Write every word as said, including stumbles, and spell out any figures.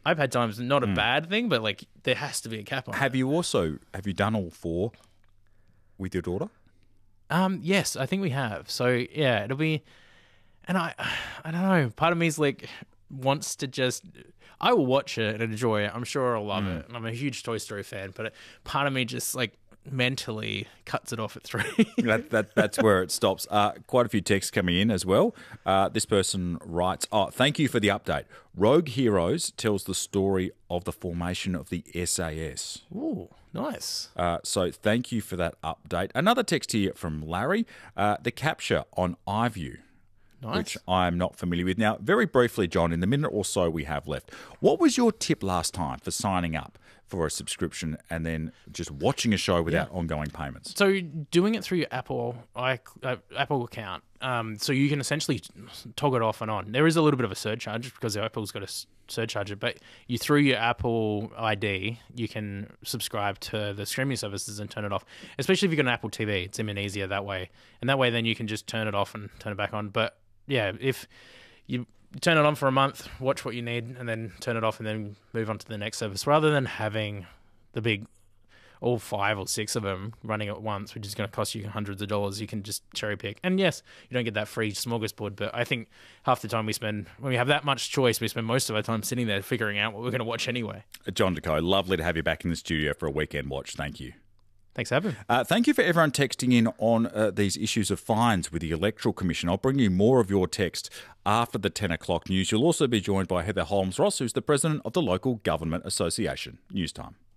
iPad time's not a mm. bad thing, but like there has to be a cap on have it. you also, have you done all four with your daughter? Um, yes, I think we have. So yeah, it'll be, and I, I don't know, part of me's like wants to just, I will watch it and enjoy it. I'm sure I'll love mm. it. And I'm a huge Toy Story fan, but part of me just like mentally cuts it off at three. that, that That's where it stops. Uh, quite a few texts coming in as well. Uh, this person writes, oh, thank you for the update. Rogue Heroes tells the story of the formation of the S A S. Ooh, nice. Uh, so thank you for that update. Another text here from Larry. Uh, the capture on iView. Nice. Which I'm not familiar with. Now, very briefly, John, in the minute or so we have left, what was your tip last time for signing up for a subscription and then just watching a show without yeah. ongoing payments? So doing it through your Apple i uh, Apple account, um, so you can essentially toggle it off and on. There is a little bit of a surcharge because Apple's got a surcharge it, but you through your Apple I D, you can subscribe to the streaming services and turn it off. Especially if you've got an Apple T V, it's even easier that way. And that way then you can just turn it off and turn it back on. But yeah, if you turn it on for a month, watch what you need, and then turn it off and then move on to the next service, rather than having the big, all five or six of them running at once, which is going to cost you hundreds of dollars. You can just cherry pick. And yes, you don't get that free smorgasbord, but I think half the time we spend, when we have that much choice, we spend most of our time sitting there figuring out what we're going to watch anyway. John Deco, lovely to have you back in the studio for a weekend watch. Thank you. Thanks for having me. Uh, thank you for everyone texting in on uh, these issues of fines with the Electoral Commission. I'll bring you more of your text after the ten o'clock news. You'll also be joined by Heather Holmes-Ross, who's the president of the Local Government Association. News time.